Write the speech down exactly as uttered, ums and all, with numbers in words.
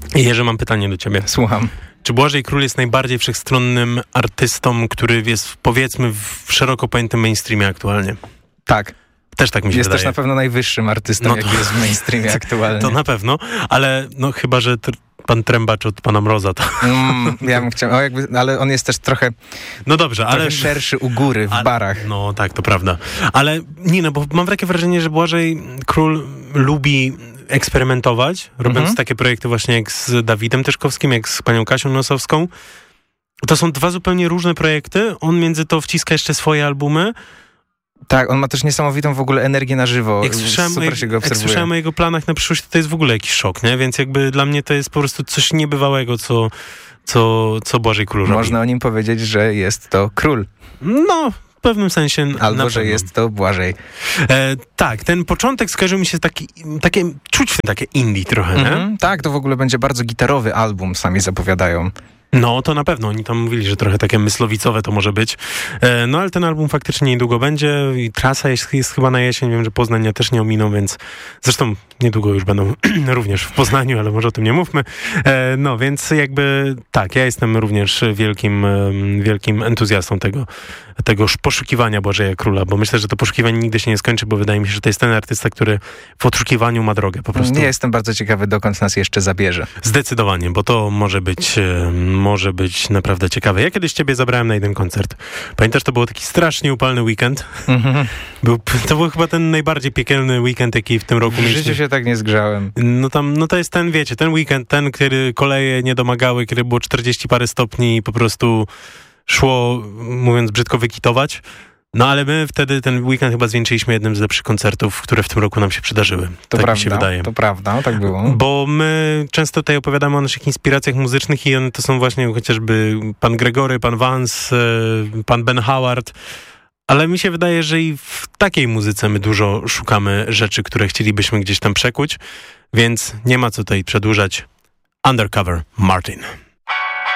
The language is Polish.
Jerzy, mam pytanie do ciebie. Słucham. Czy Błażej Król jest najbardziej wszechstronnym artystą, który jest, powiedzmy, w szeroko pojętym mainstreamie aktualnie? Tak. Też tak mi się jest wydaje. Jest też na pewno najwyższym artystą, no jaki to, jest w mainstreamie aktualnie. To na pewno, ale no chyba, że tr- pan Trębacz od pana Mroza to... Mm, ja bym chciał, o jakby, ale on jest też trochę, no dobrze, trochę ale szerszy u góry w ale, barach. No tak, to prawda. Ale nie, no bo mam takie wrażenie, że Błażej Król lubi eksperymentować, robiąc Mhm. takie projekty właśnie jak z Dawidem Tyszkowskim, jak z panią Kasią Nosowską. To są dwa zupełnie różne projekty. On między to wciska jeszcze swoje albumy. Tak, on ma też niesamowitą w ogóle energię na żywo. Jak słyszałem, Super o, się go jak obserwuje. słyszałem o jego planach na przyszłość, to, to jest w ogóle jakiś szok, nie? Więc jakby dla mnie to jest po prostu coś niebywałego, co, co, co Błażej Król robi. Można o nim powiedzieć, że jest to król. No, w pewnym sensie. Albo, na że pewno. jest to Błażej. E, tak, ten początek skojarzył mi się taki, takie, czuć w tym takie indie trochę, nie? Mhm. Tak, to w ogóle będzie bardzo gitarowy album, sami zapowiadają. No, to na pewno. Oni tam mówili, że trochę takie myslowicowe to może być. E, no, ale ten album faktycznie niedługo będzie i trasa jest, jest chyba na jesień. Wiem, że Poznania też nie ominą, więc zresztą niedługo już będą również w Poznaniu, ale może o tym nie mówmy. E, no, więc jakby tak, ja jestem również wielkim, wielkim entuzjastą tego, tegoż poszukiwania Błażeja Króla, bo myślę, że to poszukiwanie nigdy się nie skończy, bo wydaje mi się, że to jest ten artysta, który w poszukiwaniu ma drogę po prostu. Nie jestem bardzo ciekawy, dokąd nas jeszcze zabierze. Zdecydowanie, bo to może być, może być naprawdę ciekawe. Ja kiedyś ciebie zabrałem na jeden koncert. Pamiętasz, to był taki strasznie upalny weekend. Mhm. Był, to był chyba ten najbardziej piekielny weekend, jaki w tym roku W mieliśmy. życiu się tak nie zgrzałem. No tam, no to jest ten, wiecie, ten weekend, ten, który koleje nie domagały, kiedy było czterdzieści parę stopni i po prostu szło, mówiąc brzydko, wykitować. No ale my wtedy ten weekend chyba zwieńczyliśmy jednym z lepszych koncertów, które w tym roku nam się przydarzyły. To tak prawda, mi się wydaje. to prawda, tak było. Bo my często tutaj opowiadamy o naszych inspiracjach muzycznych i one to są właśnie chociażby pan Gregory, pan Vance, pan Ben Howard. Ale mi się wydaje, że i w takiej muzyce my dużo szukamy rzeczy, które chcielibyśmy gdzieś tam przekuć. Więc nie ma co tutaj przedłużać. Undercover Martin.